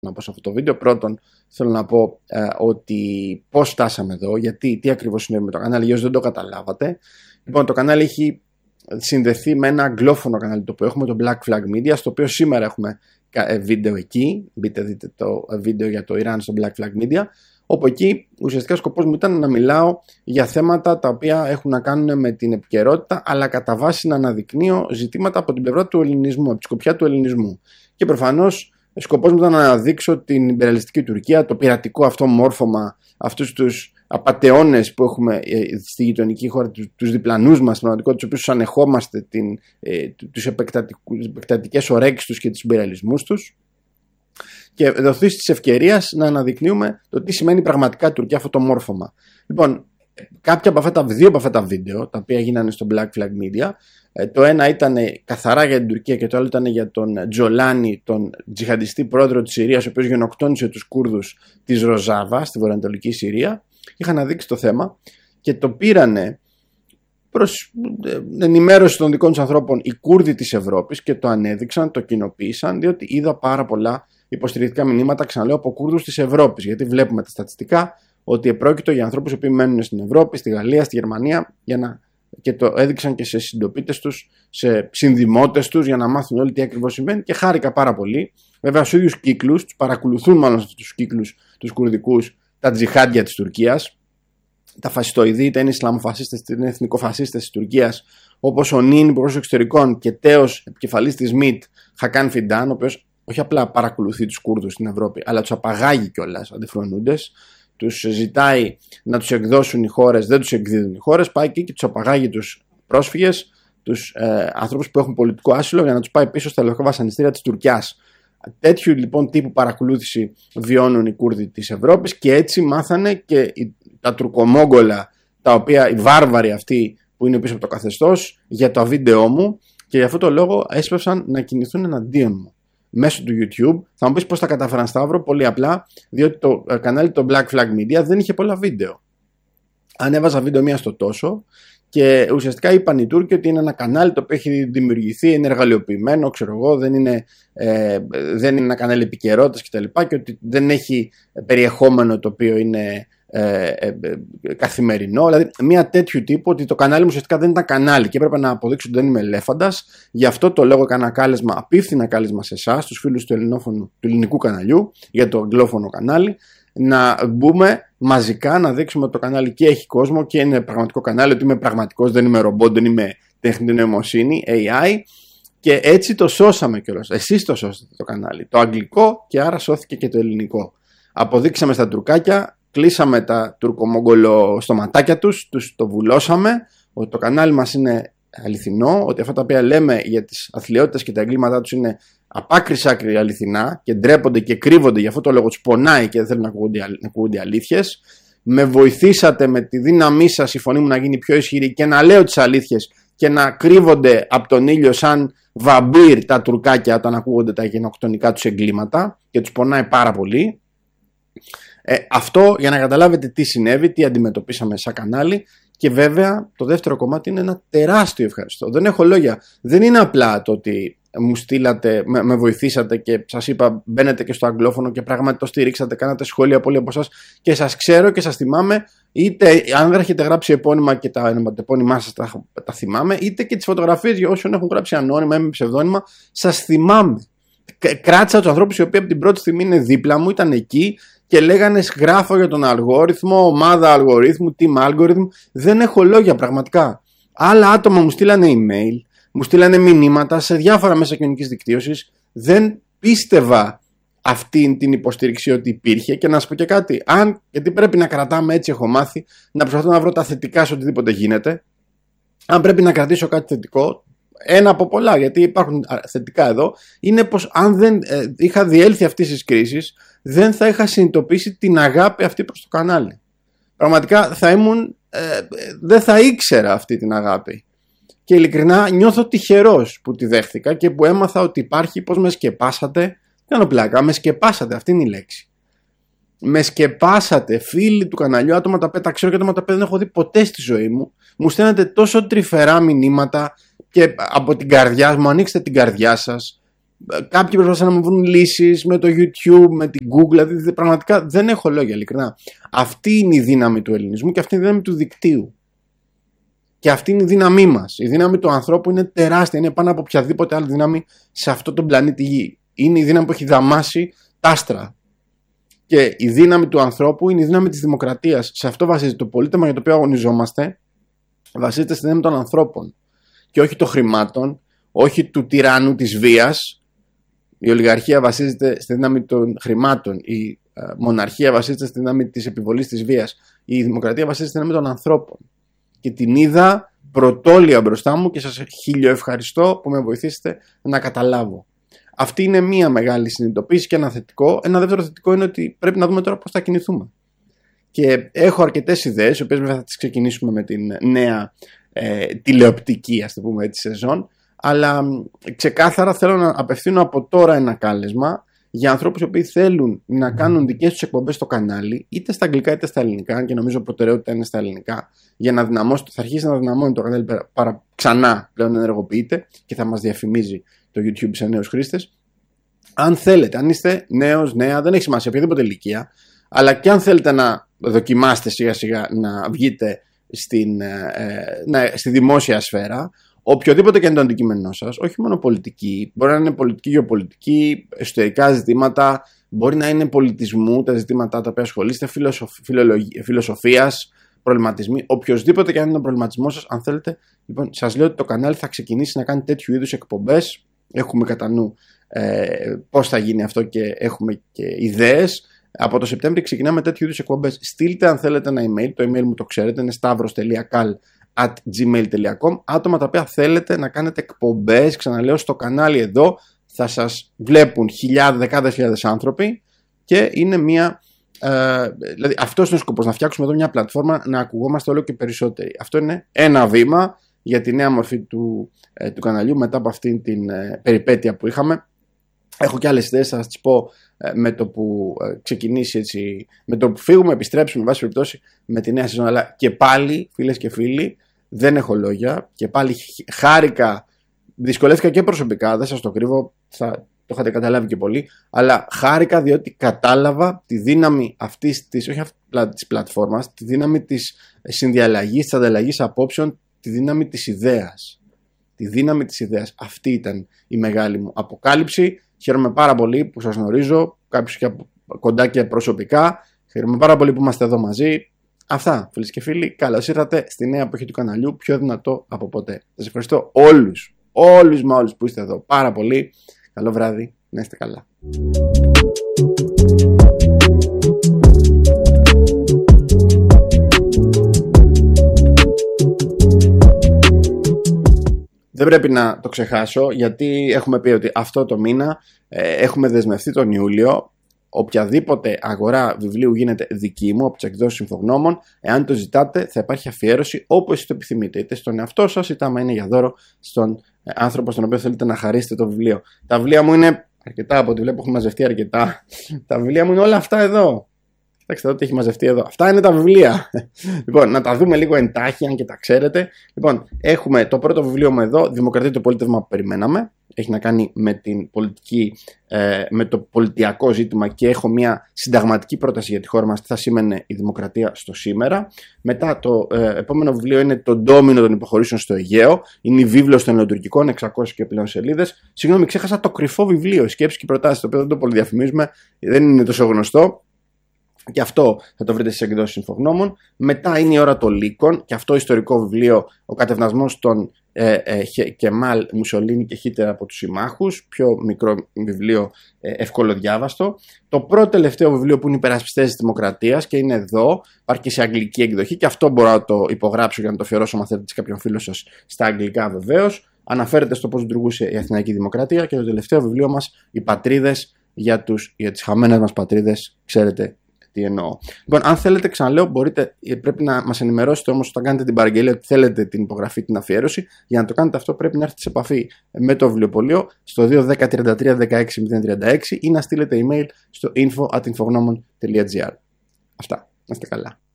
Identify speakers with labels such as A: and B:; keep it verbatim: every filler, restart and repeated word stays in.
A: να πω σε αυτό το βίντεο. Πρώτον, θέλω να πω ε, ότι πώς φτάσαμε εδώ, γιατί, τι ακριβώς συνέβη με το κανάλι, για όσους δεν το καταλάβατε. Λοιπόν, το κανάλι έχει συνδεθεί με ένα αγγλόφωνο κανάλι το οποίο έχουμε, το Black Flag Media, στο οποίο σήμερα έχουμε βίντεο εκεί. Μπείτε δείτε το βίντεο για το Ιράν στο Black Flag Media, όπου εκεί ουσιαστικά σκοπός μου ήταν να μιλάω για θέματα τα οποία έχουν να κάνουν με την επικαιρότητα, αλλά κατά βάση να αναδεικνύω ζητήματα από την πλευρά του ελληνισμού, από τη σκοπιά του ελληνισμού. Και προφανώς σκοπός μου ήταν να αναδείξω την ιμπεριαλιστική Τουρκία, το πειρατικό αυτό μόρφωμα, αυτούς τους απατεώνες που έχουμε στη γειτονική χώρα, τους διπλανούς μας, πραγματικότητα, τους οποίους ανεχόμαστε, την, ε, τους επεκτατικές ορέξεις τους και τους ιμπεριαλισμούς τους. Και δοθεί της ευκαιρίας να αναδεικνύουμε το τι σημαίνει πραγματικά Τουρκία αυτό το μόρφωμα. Λοιπόν, κάποια από αυτά τα δύο από αυτά τα βίντεο, τα οποία γίνανε στο Black Flag Media, το ένα ήταν καθαρά για την Τουρκία και το άλλο ήταν για τον Τζολάνι, τον τζιχαντιστή πρόεδρο της Συρίας, ο οποίος γενοκτόνησε τους Κούρδους της Ροζάβα στη βορειοανατολική Συρία. Είχαν αναδείξει το θέμα και το πήρανε προς ενημέρωση των δικών τους ανθρώπων οι Κούρδοι της Ευρώπης και το ανέδειξαν, το κοινοποίησαν, διότι είδα πάρα πολλά υποστηρικτικά μηνύματα, ξαναλέω, από Κούρδους της Ευρώπης. Γιατί βλέπουμε τα στατιστικά ότι επρόκειτο για ανθρώπους που μένουν στην Ευρώπη, στη Γαλλία, στη Γερμανία, για να... και το έδειξαν και σε συντοπίτες τους, σε συνδημότες τους, για να μάθουν όλοι τι ακριβώς συμβαίνει. Και χάρηκα πάρα πολύ. Βέβαια, στους ίδιους κύκλους, τους παρακολουθούν μάλλον αυτούς τους κύκλους, τους κουρδικούς, τα τζιχάντια της Τουρκίας, τα φασιστοειδή, είτε είναι Ισλαμοφασίστες, είτε είναι εθνικοφασίστες της Τουρκίας, όπως ο νυν υπουργός εξωτερικών και τέος επικεφαλής της ΜΙΤ, Χακάν Φιντάν, ο οποίος όχι απλά παρακολουθεί τους Κούρδους στην Ευρώπη, αλλά τους απαγάγει κιόλας αντιφρονούντες, τους ζητάει να τους εκδώσουν οι χώρες, δεν τους εκδίδουν οι χώρες, πάει εκεί και τους απαγάγει τους πρόσφυγες, τους ε, ανθρώπους που έχουν πολιτικό άσυλο, για να τους πάει πίσω στα λευκά βασανιστήρια της Τουρκιάς. Τέτοιου λοιπόν τύπου παρακολούθηση βιώνουν οι Κούρδοι της Ευρώπης και έτσι μάθανε και τα τουρκομόγγολα, τα οποία οι βάρβαροι αυτοί που είναι πίσω από το καθεστώς, για το βίντεο μου, και για αυτό το λόγο έσπευσαν να κινηθούν εναντίον μου μέσω του YouTube. Θα μου πεις πώς τα κατάφεραν, Σταύρο? Πολύ απλά, διότι το κανάλι το Black Flag Media δεν είχε πολλά βίντεο. Ανέβαζα βίντεο μία στο τόσο και ουσιαστικά είπαν οι Τούρκοι ότι είναι ένα κανάλι το οποίο έχει δημιουργηθεί, είναι εργαλειοποιημένο, ξέρω εγώ, δεν είναι, ε, δεν είναι ένα κανάλι επικαιρότητας κτλ. Και ότι δεν έχει περιεχόμενο το οποίο είναι ε, ε, ε, καθημερινό. Δηλαδή, μία τέτοιου τύπου, ότι το κανάλι μου ουσιαστικά δεν ήταν κανάλι και έπρεπε να αποδείξω ότι δεν είμαι ελέφαντας. Γι' αυτό το λόγο έκανα κάλεσμα, απίφθηνα κάλεσμα σε εσάς, τους φίλους του, του ελληνικού καναλιού, για το αγγλόφωνο κανάλι, να μπούμε μαζικά να δείξουμε ότι το κανάλι και έχει κόσμο και είναι πραγματικό κανάλι, ότι είμαι πραγματικός, δεν είμαι ρομπότ, δεν είμαι τεχνητή νοημοσύνη, έι άι, και έτσι το σώσαμε κιόλας. Εσείς το σώσατε το κανάλι, το αγγλικό, και άρα σώθηκε και το ελληνικό. Αποδείξαμε στα τουρκάκια, κλείσαμε τα τουρκομογγολο στοματάκια τους, τους το βουλώσαμε ότι το κανάλι μας είναι αληθινό, ότι αυτά τα οποία λέμε για τις αθλιότητες και τα εγκλήματά τους είναι απάκρις άκρη αληθινά και ντρέπονται και κρύβονται, για αυτό το λόγο τους πονάει και δεν θέλουν να ακούγονται, να ακούγονται αλήθειες. Με βοηθήσατε με τη δύναμή σας η φωνή μου να γίνει πιο ισχυρή και να λέω τις αλήθειες και να κρύβονται από τον ήλιο σαν βαμπύρ τα τουρκάκια όταν ακούγονται τα γενοκτονικά τους εγκλήματα και τους πονάει πάρα πολύ. Ε, αυτό για να καταλάβετε τι συνέβη, τι αντιμετωπίσαμε σαν κανάλι. Και βέβαια το δεύτερο κομμάτι είναι ένα τεράστιο ευχαριστώ. Δεν έχω λόγια. Δεν είναι απλά το ότι μου στείλατε, με, με βοηθήσατε και σας είπα μπαίνετε και στο αγγλόφωνο και πράγματι το στηρίξατε, κάνατε σχόλια πολλοί από εσάς και σας ξέρω και σας θυμάμαι, είτε αν δεν έχετε γράψει επώνυμα και τα επώνυμά σας τα, τα θυμάμαι, είτε και τις φωτογραφίες για όσοι έχουν γράψει ανώνυμα ή με ψευδόνυμα, σας θυμάμαι. Κράτησα τους ανθρώπους οι οποίοι από την πρώτη στιγμή είναι δίπλα μου, ήταν εκεί και λέγανε γράφω για τον αλγόριθμο, ομάδα αλγορίθμου, team algorithm. Δεν έχω λόγια πραγματικά. Άλλα άτομα μου στείλανε email, μου στείλανε μηνύματα σε διάφορα μέσα κοινωνικής δικτύωσης. Δεν πίστευα αυτή την υποστήριξη ότι υπήρχε. Και να σας πω και κάτι, αν, γιατί πρέπει να κρατάμε, έτσι έχω μάθει, να προσπαθώ να βρω τα θετικά σε οτιδήποτε γίνεται. Αν πρέπει να κρατήσω κάτι θετικό, ένα από πολλά, γιατί υπάρχουν θετικά εδώ, είναι πως αν δεν ε, είχα διέλθει αυτής της κρίσης, δεν θα είχα συνειδητοποιήσει την αγάπη αυτή προς το κανάλι. Πραγματικά θα ήμουν, ε, δεν θα ήξερα αυτή την αγάπη. Και ειλικρινά νιώθω τυχερός που τη δέχθηκα και που έμαθα ότι υπάρχει, πως με σκεπάσατε. Κάνω πλάκα, με σκεπάσατε, αυτή είναι η λέξη. Με σκεπάσατε, φίλοι του καναλιού, άτομα τα οποία τα ξέρω και άτομα τα οποία δεν έχω δει ποτέ στη ζωή μου. Μου στέλνετε τόσο τρυφερά μηνύματα και από την καρδιά μου, ανοίξτε την καρδιά σας. Κάποιοι προσπαθούν να μου βρουν λύσεις με το YouTube, με την Google. Δηλαδή, πραγματικά δεν έχω λόγια, ειλικρινά. Αυτή είναι η δύναμη του ελληνισμού και αυτή είναι η δύναμη του δικτύου. Και αυτή είναι η δύναμή μας. Η δύναμη του ανθρώπου είναι τεράστια. Είναι πάνω από οποιαδήποτε άλλη δύναμη σε αυτό τον πλανήτη Γη. Είναι η δύναμη που έχει δαμάσει τα άστρα. Και η δύναμη του ανθρώπου είναι η δύναμη της δημοκρατίας. Σε αυτό βασίζεται το πολίτευμα για το οποίο αγωνιζόμαστε. Βασίζεται στη δύναμη των ανθρώπων. Και όχι των χρημάτων, όχι του τυράννου της βίας. Η ολιγαρχία βασίζεται στη δύναμη των χρημάτων. Η μοναρχία βασίζεται στη δύναμη της επιβολής της βίας. Η δημοκρατία βασίζεται στη δύναμη των ανθρώπων. Και την είδα πρωτόλια μπροστά μου και σας χιλιοευχαριστώ που με βοηθήσετε να καταλάβω. Αυτή είναι μία μεγάλη συνειδητοποίηση και ένα θετικό. Ένα δεύτερο θετικό είναι ότι πρέπει να δούμε τώρα πώς θα κινηθούμε. Και έχω αρκετές ιδέες, οι οποίες βέβαια θα τις ξεκινήσουμε με την νέα ε, τηλεοπτική, ας το πούμε έτσι, σεζόν. Αλλά ξεκάθαρα θέλω να απευθύνω από τώρα ένα κάλεσμα για ανθρώπους οι οποίοι θέλουν να κάνουν δικές τους εκπομπές στο κανάλι, είτε στα αγγλικά είτε στα ελληνικά, και νομίζω προτεραιότητα είναι στα ελληνικά, για να δυναμώσει, θα αρχίσει να δυναμώνει το κανάλι παρα, ξανά πλέον ενεργοποιείται και θα μας διαφημίζει το YouTube σε νέους χρήστες. Αν θέλετε, αν είστε νέος, νέα, δεν έχει σημασία, οποιαδήποτε ηλικία, αλλά και αν θέλετε να δοκιμάστε σιγά σιγά να βγείτε στην, ε, να, στη δημόσια σφαίρα, οποιοδήποτε και είναι το αντικείμενό σας, όχι μόνο πολιτική, μπορεί να είναι πολιτική, γεωπολιτική, εσωτερικά ζητήματα, μπορεί να είναι πολιτισμού, τα ζητήματα τα οποία ασχολείστε, φιλοσοφίας, προβληματισμοί, οποιοδήποτε και αν είναι ο προβληματισμός σας, αν θέλετε. Λοιπόν, σας λέω ότι το κανάλι θα ξεκινήσει να κάνει τέτοιου είδους εκπομπές. Έχουμε κατά νου ε, πώς θα γίνει αυτό και έχουμε και ιδέες. Από το Σεπτέμβριο ξεκινάμε τέτοιου είδους εκπομπές. Στείλτε αν θέλετε ένα email, το email μου το ξέρετε, είναι stavros τελεία kal at gmail τελεία com. Άτομα τα οποία θέλετε να κάνετε εκπομπές, ξαναλέω, στο κανάλι εδώ, θα σας βλέπουν χιλιάδες, δεκάδες χιλιάδες άνθρωποι και είναι μια. Ε, δηλαδή, αυτός είναι ο σκοπός, να φτιάξουμε εδώ μια πλατφόρμα να ακουγόμαστε όλο και περισσότεροι. Αυτό είναι ένα βήμα για τη νέα μορφή του, ε, του καναλιού μετά από αυτήν την ε, περιπέτεια που είχαμε. Έχω και άλλες ιδέες, θα σας τις πω ε, με το που ε, ξεκινήσει έτσι, με το που φύγουμε, επιστρέψουμε, βάση περιπτώσει, με τη νέα σεζόν. Αλλά και πάλι, φίλες και φίλοι, δεν έχω λόγια. Και πάλι χάρηκα, δυσκολεύτηκα και προσωπικά, δεν σας το κρύβω, θα το είχατε καταλάβει και πολύ, αλλά χάρηκα διότι κατάλαβα τη δύναμη αυτής της, όχι της πλατφόρμας, τη δύναμη της συνδιαλλαγής, της ανταλλαγής απόψεων, τη δύναμη της ιδέας. Τη δύναμη της ιδέας. Αυτή ήταν η μεγάλη μου αποκάλυψη. Χαίρομαι πάρα πολύ που σας γνωρίζω, κάποιους και από κοντά και προσωπικά. Χαίρομαι πάρα πολύ που είμαστε εδώ μαζί. Αυτά, φίλες και φίλοι. Καλώς ήρθατε στη νέα εποχή του καναλιού, πιο δυνατό από ποτέ. Σας ευχαριστώ όλους, όλους μα όλους που είστε εδώ πάρα πολύ. Καλό βράδυ, να είστε καλά. Δεν πρέπει να το ξεχάσω, γιατί έχουμε πει ότι αυτό το μήνα ε, έχουμε δεσμευτεί τον Ιούλιο. Οποιαδήποτε αγορά βιβλίου γίνεται δική μου από τις εκδόσεις Ινφογνώμων, εάν το ζητάτε θα υπάρχει αφιέρωση όπως εσείς το επιθυμείτε, είτε στον εαυτό σας είτε άμα είναι για δώρο στον άνθρωπο στον οποίο θέλετε να χαρίσετε το βιβλίο. Τα βιβλία μου είναι αρκετά, από ό,τι βλέπω έχουν μαζευτεί αρκετά. Τα βιβλία μου είναι όλα αυτά εδώ. Κοιτάξτε εδώ τι έχει μαζευτεί εδώ. Αυτά είναι τα βιβλία. Λοιπόν, να τα δούμε λίγο εντάχει, αν και τα ξέρετε. Λοιπόν, έχουμε το πρώτο βιβλίο μου εδώ, Δημοκρατία, το πολίτευμα που περιμέναμε. Έχει να κάνει με, την πολιτική, ε, με το πολιτιακό ζήτημα και έχω μια συνταγματική πρόταση για τη χώρα μας, τι θα σήμαινε η δημοκρατία στο σήμερα. Μετά το ε, επόμενο βιβλίο είναι το Ντόμινο των υποχωρήσεων στο Αιγαίο. Είναι η βίβλος των ελληνοτουρκικών, εξακόσιες και πλέον σελίδες. Συγγνώμη, ξέχασα το κρυφό βιβλίο, σκέψεις και προτάσεις, το οποίο δεν το πολυδιαφημίζουμε, δεν είναι τόσο γνωστό. Και αυτό θα το βρείτε στις εκδόσεις Ινφογνώμων. Μετά είναι η ώρα των λύκων, και αυτό ιστορικό βιβλίο, ο κατευνασμός των ε, ε, Κεμάλ, Μουσολίνη και Χίτλερ από τους συμμάχους. Πιο μικρό βιβλίο, ε, ευκολοδιάβαστο. Το πρώτο τελευταίο βιβλίο που είναι υπερασπιστές της δημοκρατίας και είναι εδώ, υπάρχει και σε αγγλική εκδοχή, και αυτό μπορώ να το υπογράψω για να το αφιερώσω, αν θέλετε, σε κάποιον φίλο σας στα αγγλικά βεβαίως. Αναφέρεται στο πώς λειτουργούσε η Αθηναϊκή Δημοκρατία. Και το τελευταίο βιβλίο μας, Οι Πατρίδες, για, τους, για τις χαμένες μας πατρίδες, ξέρετε τι εννοώ. Λοιπόν, αν θέλετε, ξαναλέω, μπορείτε, πρέπει να μας ενημερώσετε όμως όταν κάνετε την παραγγελία ότι θέλετε την υπογραφή, την αφιέρωση. Για να το κάνετε αυτό, πρέπει να έρθετε σε επαφή με το βιβλιοπωλείο στο δύο ένα μηδέν τριάντα τρία δεκαέξι μηδέν τριάντα έξι ή να στείλετε email στο info at infognomon τελεία gr. Αυτά. Να είστε καλά.